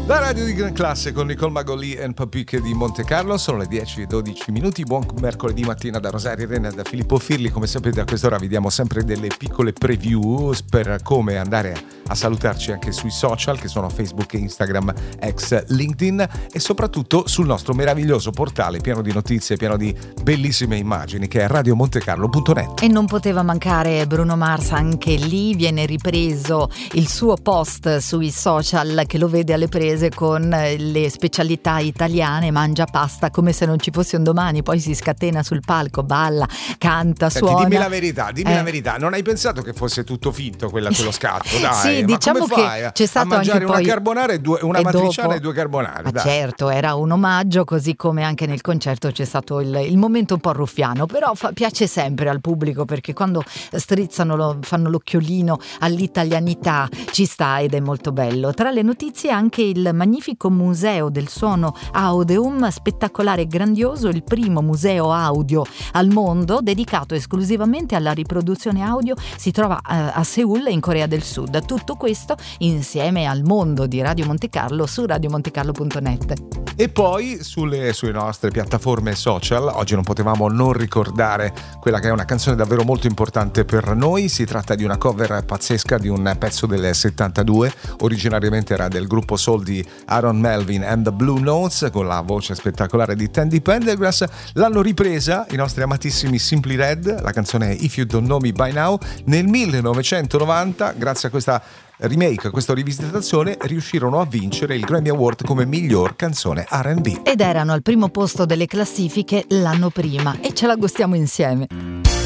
La radio di Gran Classe con Nicole Magoli e Papiche di Monte Carlo. Sono le 10:12. Buon mercoledì mattina da Rosario Rena e da Filippo Firli. Come sapete, a quest'ora vi diamo sempre delle piccole preview per come andare a salutarci anche sui social, che sono Facebook e Instagram, ex LinkedIn, e soprattutto sul nostro meraviglioso portale pieno di notizie, pieno di bellissime immagini, che è radiomontecarlo.net. E non poteva mancare Bruno Mars, anche lì viene ripreso il suo post sui social che lo vede alle prese con le specialità italiane, mangia pasta come se non ci fosse un domani, poi si scatena sul palco, balla, canta, suona. Dimmi la verità, non hai pensato che fosse tutto finto quello scatto? Dai, sì, ma diciamo come fai che c'è stato a mangiare anche poi una carbonara e una matriciana dopo, e due carbonare? ma certo, era un omaggio, così come anche nel concerto c'è stato il momento un po' ruffiano, però piace sempre al pubblico, perché quando strizzano, fanno l'occhiolino all'italianità, ci sta ed è molto bello. Tra le notizie anche il magnifico museo del suono Audeum, spettacolare e grandioso, il primo museo audio al mondo dedicato esclusivamente alla riproduzione audio, si trova a Seul, in Corea del Sud. Tutto questo insieme al mondo di Radio Monte Carlo su radiomontecarlo.net. E poi sulle nostre piattaforme social oggi non potevamo non ricordare quella che è una canzone davvero molto importante per noi. Si tratta di una cover pazzesca di un pezzo del 72, originariamente era del gruppo soul di Aaron Melvin and the Blue Notes, con la voce spettacolare di Tandy Pendergrass. L'hanno ripresa i nostri amatissimi Simply Red, la canzone If You Don't Know Me By Now, nel 1990. Grazie a questa remake, a questa rivisitazione, riuscirono a vincere il Grammy Award come miglior canzone R&B. Ed erano al primo posto delle classifiche l'anno prima, e ce la gustiamo insieme.